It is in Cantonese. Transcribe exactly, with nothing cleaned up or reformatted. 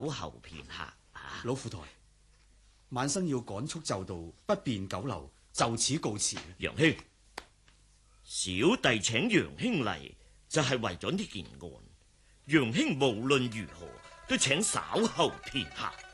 候片刻啊！ 老副台，晚生要趕速就道，不便久留，就此告辭。 楊兄，小弟請楊兄嚟就係為咗呢件案，楊兄無論如何都請稍後片刻。